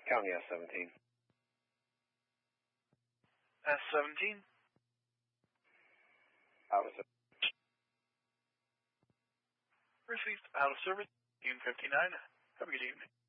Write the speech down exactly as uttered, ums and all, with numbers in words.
County S seventeen. S seventeen. Out of service. Received out of service. fifty-nine. Have a good evening.